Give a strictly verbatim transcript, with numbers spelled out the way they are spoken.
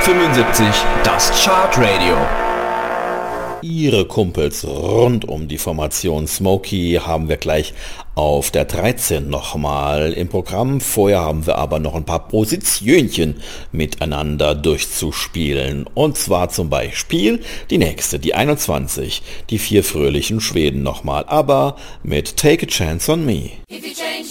fünfundsiebzig, das Chartradio. Ihre Kumpels rund um die Formation Smokey haben wir gleich auf der dreizehn nochmal im Programm. Vorher haben wir aber noch ein paar Positionchen miteinander durchzuspielen. Und zwar zum Beispiel die nächste, die einundzwanzig, die vier fröhlichen Schweden nochmal, aber mit Take a Chance on Me.